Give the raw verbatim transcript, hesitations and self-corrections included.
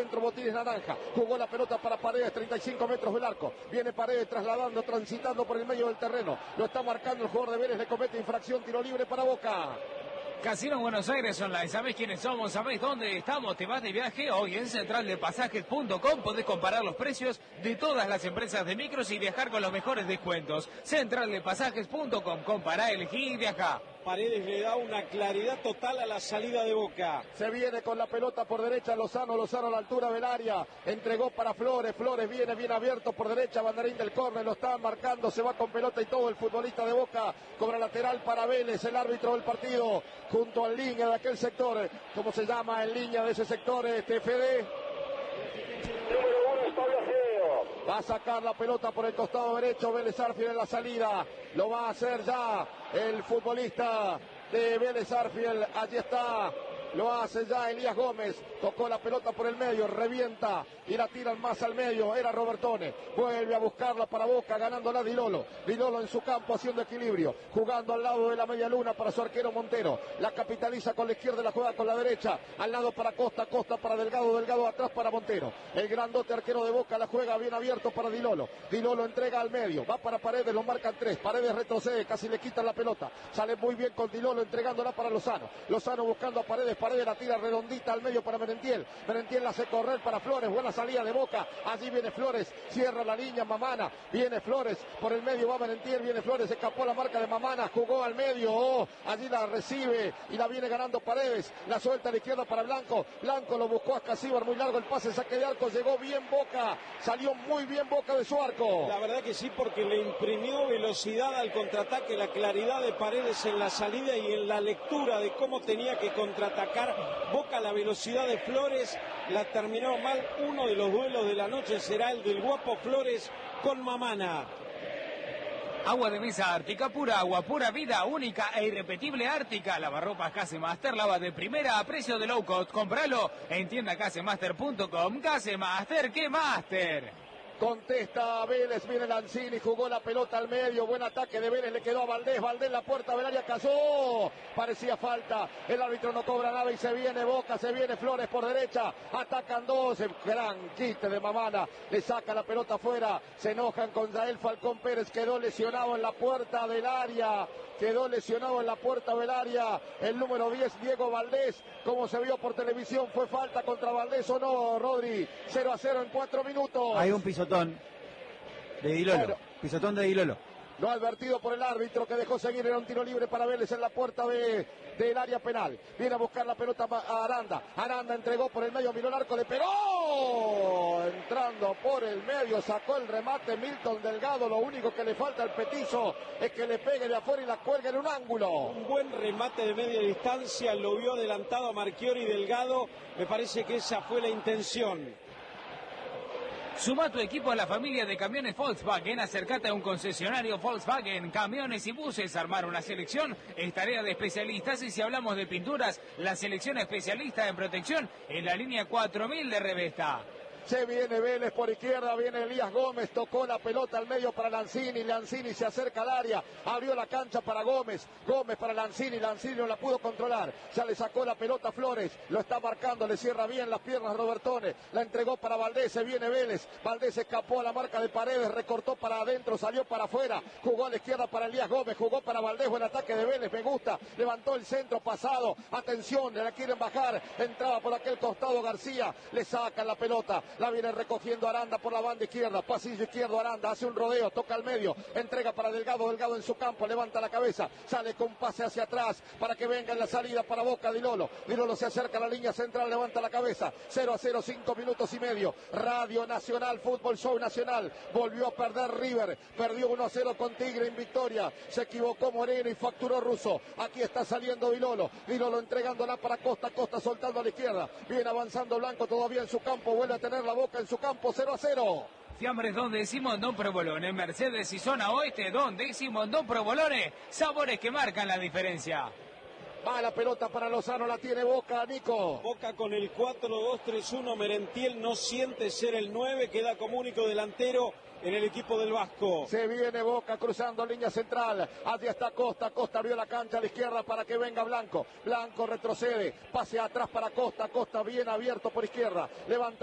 centro, botines naranja. Jugó la pelota para Paredes, treinta y cinco metros del arco. Viene Paredes trasladando, transitando por el medio del terreno. Lo está marcando el jugador de Vélez, le comete infracción, tiro libre para Boca. Casino Buenos Aires Online, ¿sabés quiénes somos? ¿Sabés dónde estamos? ¿Te vas de viaje? Hoy en central de pasajes punto com podés comparar los precios de todas las empresas de micros y viajar con los mejores descuentos. central de pasajes punto com, compará, elegí y viajá. Paredes le da una claridad total a la salida de Boca. Se viene con la pelota por derecha Lozano, Lozano a la altura del área, entregó para Flores, Flores viene bien abierto por derecha, banderín del córner, lo está marcando, se va con pelota y todo el futbolista de Boca, cobra lateral para Vélez, el árbitro del partido, junto al línea de aquel sector, ¿cómo se llama en línea de ese sector, este Fede? Número uno, Establecido. Va a sacar la pelota por el costado derecho, Vélez Arfield en la salida, lo va a hacer ya el futbolista de Vélez Arfield, allí está, lo hace ya Elías Gómez, tocó la pelota por el medio, revienta y la tiran más al medio, era Robertone, vuelve a buscarla para Boca, ganándola Di Lolo, Di Lolo en su campo haciendo equilibrio, jugando al lado de la media luna para su arquero Montero, la capitaliza con la izquierda, la juega con la derecha, al lado para Costa, Costa para Delgado, Delgado atrás para Montero, el grandote arquero de Boca la juega bien abierto para Di Lolo, Di Lolo entrega al medio, va para Paredes, lo marcan tres, Paredes retrocede, casi le quitan la pelota, sale muy bien con Di Lolo entregándola para Lozano, Lozano buscando a Paredes, Paredes la tira redondita al medio para Merentiel, Merentiel la hace correr para Flores, buena salida de Boca, allí viene Flores, cierra la línea Mamana, viene Flores, por el medio va Merentiel, viene Flores, escapó la marca de Mamana, jugó al medio, oh, allí la recibe y la viene ganando Paredes, la suelta a la izquierda para Blanco, Blanco lo buscó a Casíbar, muy largo el pase, saque de arco, llegó bien Boca, salió muy bien Boca de su arco. La verdad que sí, porque le imprimió velocidad al contraataque, la claridad de Paredes en la salida y en la lectura de cómo tenía que contraatacar Boca, la velocidad de Flores, la terminó mal. Uno de los duelos de la noche será el del guapo Flores con Mamana. Agua de mesa Ártica, pura agua, pura vida, única e irrepetible Ártica. Lavarropas Casemaster, lava de primera a precio de low cost. Compralo en tienda casemaster punto com. Casemaster, ¿qué Master? Contesta Vélez, viene Lanzini, jugó la pelota al medio, buen ataque de Vélez, le quedó a Valdés, Valdés la puerta del área cayó, parecía falta, el árbitro no cobra nada y se viene Boca, se viene Flores por derecha, atacan dos, gran quite de Mamana, le saca la pelota afuera, se enojan con Yael Falcón Pérez, quedó lesionado en la puerta del área, quedó lesionado en la puerta del área, el número diez, Diego Valdés, como se vio por televisión, fue falta contra Valdés o no, Rodri, cero a cero en cuatro minutos. Hay un pisotón de Di Lolo, bueno, pisotón de Di Lolo. No advertido por el árbitro que dejó seguir, era un tiro libre para Vélez en la puerta de, del área penal. Viene a buscar la pelota a Aranda. Aranda entregó por el medio, miró el arco, le pegó. Entrando por el medio, sacó el remate Milton Delgado. Lo único que le falta al petizo es que le pegue de afuera y la cuelgue en un ángulo. Un buen remate de media distancia, lo vio adelantado a Marchiori Delgado. Me parece que esa fue la intención. Suma tu equipo a la familia de camiones Volkswagen, acércate a un concesionario Volkswagen, camiones y buses, armar una selección es tarea de especialistas y si hablamos de pinturas, la selección especialista en protección en la línea cuatro mil de Revesta. Se viene Vélez por izquierda, viene Elías Gómez, tocó la pelota al medio para Lanzini, Lanzini se acerca al área, abrió la cancha para Gómez, Gómez para Lanzini, Lanzini no la pudo controlar, ya le sacó la pelota a Flores, lo está marcando, le cierra bien las piernas Robertone, la entregó para Valdés, se viene Vélez, Valdés escapó a la marca de Paredes, recortó para adentro, salió para afuera, jugó a la izquierda para Elías Gómez, jugó para Valdés, buen ataque de Vélez, me gusta, levantó el centro pasado, atención, le la quieren bajar, entraba por aquel costado García, le sacan la pelota, la viene recogiendo Aranda por la banda izquierda, pasillo izquierdo Aranda, hace un rodeo, toca al medio, entrega para Delgado, Delgado en su campo, levanta la cabeza, sale con pase hacia atrás, para que venga en la salida para Boca Di Lolo, Di Lolo se acerca a la línea central, levanta la cabeza, cero a cero, cinco minutos y medio, Radio Nacional, Fútbol Show Nacional, volvió a perder River, perdió uno a cero con Tigre en victoria, se equivocó Moreno y facturó Russo, aquí está saliendo Di Lolo, Di Lolo entregándola para Costa, Costa soltando a la izquierda, viene avanzando Blanco todavía en su campo, vuelve a tener la Boca en su campo, cero a cero. Fiambres donde decimos Don Provolone, Mercedes y zona oeste, donde decimos Don Provolone, sabores que marcan la diferencia. Va la pelota para Lozano, la tiene Boca, Nico. Boca con el cuatro dos tres uno, Merentiel no siente ser el nueve, queda como único delantero en el equipo del Vasco. Se viene Boca cruzando línea central, allí está Costa, Costa abrió la cancha a la izquierda para que venga Blanco, Blanco retrocede, pase atrás para Costa, Costa bien abierto por izquierda, levanta